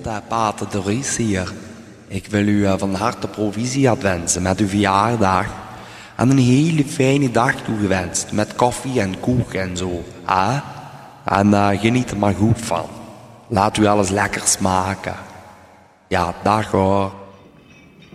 Pater de Ries hier. Ik wil u van harte proficiat wensen met uw verjaardag. En een hele fijne dag toegewenst. Met koffie en koek en zo. Hè? En geniet er maar goed van. Laat u alles lekker smaken. Ja, dag hoor.